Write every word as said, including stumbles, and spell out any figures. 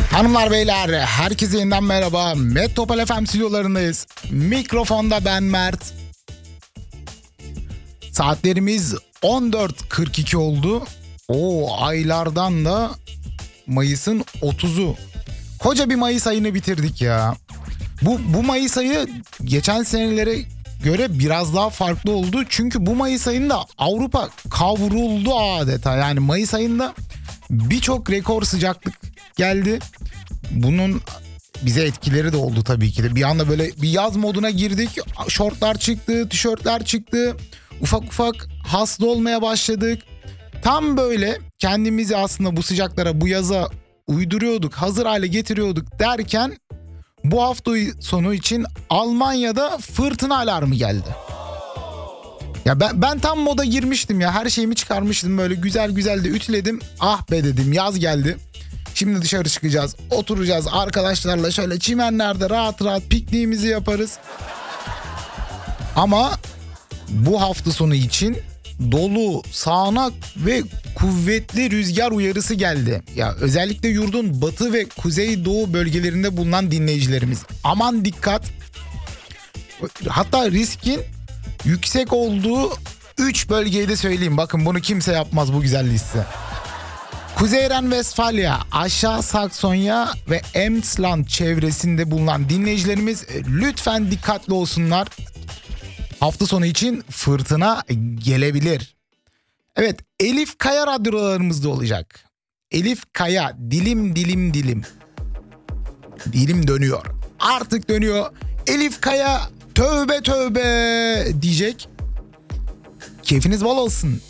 Hanımlar beyler, herkese yeniden merhaba. Metropol F M stüdyolarındayız. Mikrofonda ben Mert. Saatlerimiz on dört kırk iki oldu. O aylardan da Mayıs'ın otuzu. Koca bir Mayıs ayını bitirdik ya. Bu, bu Mayıs ayı geçen senelere göre biraz daha farklı oldu. Çünkü bu Mayıs ayında Avrupa kavruldu adeta. Yani Mayıs ayında birçok rekor sıcaklık geldi. Bunun bize etkileri de oldu tabii ki de. Bir anda böyle bir yaz moduna girdik. Şortlar çıktı, tişörtler çıktı. Ufak ufak hasta olmaya başladık. Tam böyle kendimizi aslında bu sıcaklara, bu yaza uyduruyorduk, hazır hale getiriyorduk derken bu hafta sonu için Almanya'da fırtına alarmı geldi. Ya ben, ben tam moda girmiştim ya. Her şeyimi çıkarmıştım, böyle güzel güzel de ütüledim. Ah be dedim, yaz geldi. Şimdi dışarı çıkacağız, oturacağız arkadaşlarla şöyle çimenlerde rahat rahat pikniğimizi yaparız. Ama bu hafta sonu için dolu, sağanak ve kuvvetli rüzgar uyarısı geldi. Ya özellikle yurdun batı ve kuzeydoğu bölgelerinde bulunan dinleyicilerimiz, aman dikkat. Hatta riskin yüksek olduğu üç bölgeyi de söyleyeyim. Bakın, bunu kimse yapmaz bu güzel liste. Kuzey Ren-Vestfalya, Aşağı Saksonya ve Emsland çevresinde bulunan dinleyicilerimiz lütfen dikkatli olsunlar. Hafta sonu için fırtına gelebilir. Evet, Elif Kaya radyolarımızda olacak. Elif Kaya, dilim dilim dilim. Dilim dönüyor. Artık dönüyor. Elif Kaya tövbe tövbe diyecek. Keyfiniz bol olsun.